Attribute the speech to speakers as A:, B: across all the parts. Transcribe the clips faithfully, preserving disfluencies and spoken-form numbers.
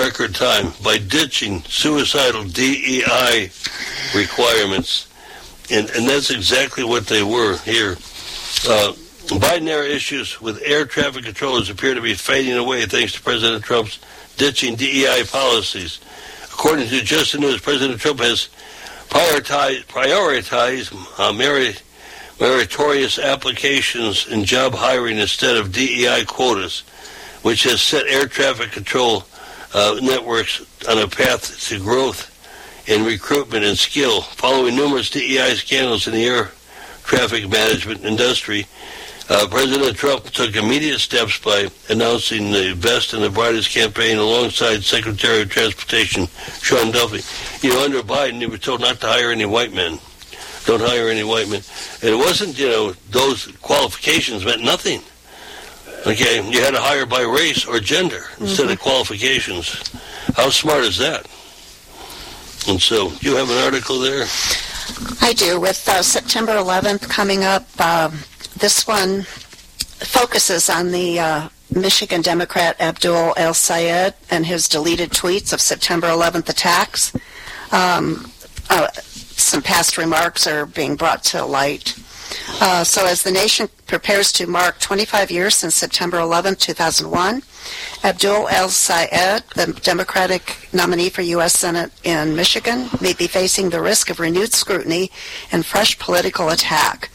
A: record time by ditching suicidal D E I requirements. And, and that's exactly what they were here. Uh, Biden-era issues with air traffic controllers appear to be fading away thanks to President Trump's ditching D E I policies. According to Just the News, President Trump has prioritized, prioritized uh, merit, meritorious applications in job hiring instead of D E I quotas, which has set air traffic control uh, networks on a path to growth in recruitment and skill. Following numerous D E I scandals in the air traffic management industry, uh, President Trump took immediate steps by announcing the best and the brightest campaign alongside Secretary of Transportation Sean Duffy. You know, under Biden, you were told not to hire any white men. Don't hire any white men. And it wasn't, you know, those qualifications meant nothing. Okay, you had to hire by race or gender instead mm-hmm. of qualifications. How smart is that? And so, you have an article there?
B: I do. With uh, September eleventh coming up, uh, this one focuses on the uh, Michigan Democrat Abdul El-Sayed and his deleted tweets of September eleventh attacks. Um, uh, some past remarks are being brought to light. Uh, so as the nation prepares to mark twenty-five years since September eleventh, two thousand one, Abdul El-Sayed, the Democratic nominee for U S Senate in Michigan, may be facing the risk of renewed scrutiny and fresh political attack.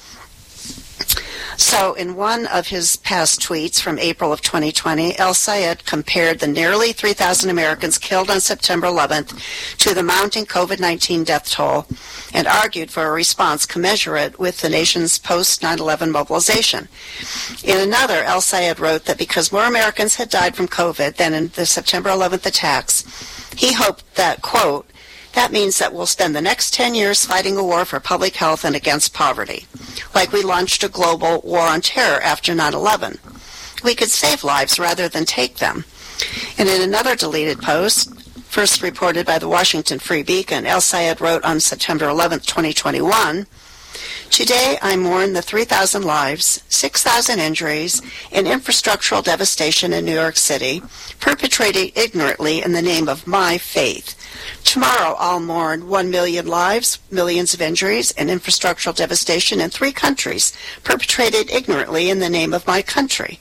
B: So in one of his past tweets from April of twenty twenty, El-Sayed compared the nearly three thousand Americans killed on September eleventh to the mounting COVID nineteen death toll and argued for a response commensurate with the nation's post nine eleven mobilization. In another, El-Sayed wrote that because more Americans had died from COVID than in the September eleventh attacks, he hoped that, quote, that means that we'll spend the next ten years fighting a war for public health and against poverty, like we launched a global war on terror after nine eleven. We could save lives rather than take them. And in another deleted post, first reported by the Washington Free Beacon, El-Sayed wrote on September eleventh, twenty twenty-one, today I mourn the three thousand lives, six thousand injuries, and infrastructural devastation in New York City, perpetrated ignorantly in the name of my faith. Tomorrow I'll mourn one million lives, millions of injuries, and infrastructural devastation in three countries, perpetrated ignorantly in the name of my country.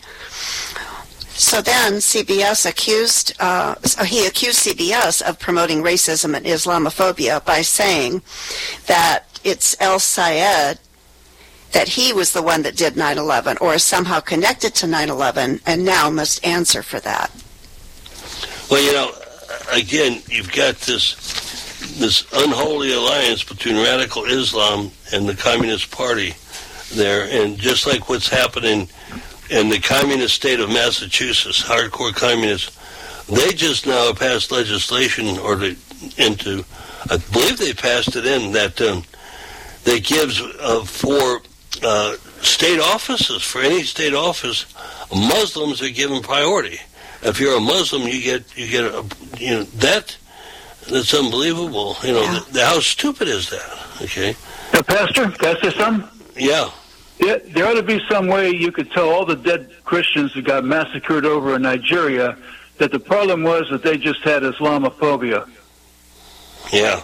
B: So then C B S accused, uh, he accused C B S of promoting racism and Islamophobia by saying that it's El-Sayed, that he was the one that did nine eleven or is somehow connected to nine eleven and now must answer for that.
A: Well, you know, again, you've got this this unholy alliance between radical Islam and the Communist Party there, and just like what's happening in the communist state of Massachusetts, hardcore communists, they just now passed legislation, or they, into, I believe they passed it in, that um, that gives uh, for uh, state offices, for any state office, Muslims are given priority. If you're a Muslim, you get you get a, you know that that's unbelievable. You know, yeah. the, how stupid is that? Okay,
C: now, Pastor, can I say something?
A: Yeah.
C: Yeah, there ought to be some way you could tell all the dead Christians who got massacred over in Nigeria that the problem was that they just had Islamophobia.
A: Yeah.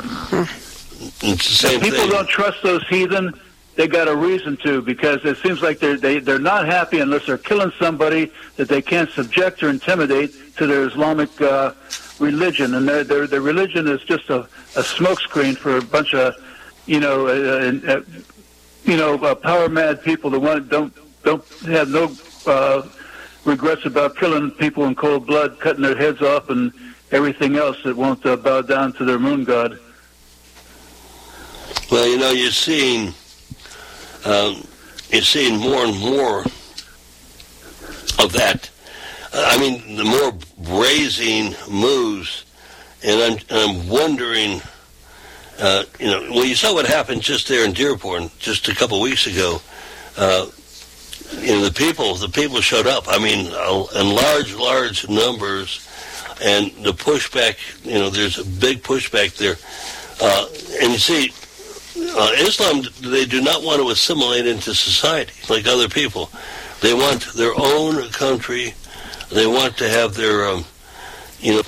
A: It's the same
C: if people
A: thing.
C: don't trust those heathen, they got a reason to, because it seems like they're, they, they're not happy unless they're killing somebody that they can't subject or intimidate to their Islamic uh, religion. And their, their, their religion is just a, a smokescreen for a bunch of, you know, uh, uh, you know, uh, power-mad people that want, don't don't have no uh, regrets about killing people in cold blood, cutting their heads off, and everything else that won't uh, bow down to their moon god.
A: Well, you know, you're seeing um, you're seeing more and more of that. Uh, I mean, the more brazen moves, and I'm I'm wondering. Uh, you know, well, you saw what happened just there in Dearborn just a couple of weeks ago. Uh, you know, the people, the people showed up. I mean, uh, in large, large numbers, and the pushback. You know, there's a big pushback there. Uh, and you see, uh, Islam, they do not want to assimilate into society like other people. They want their own country. They want to have their, um, you know,